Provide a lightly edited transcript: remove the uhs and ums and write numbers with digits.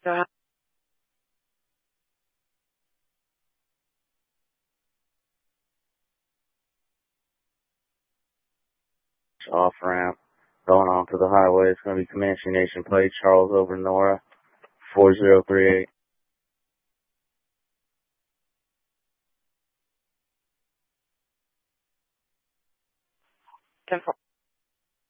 Off ramp going onto the highway. It's going to be Comanche Nation plate, Charles over Nora, 4038. 10-4.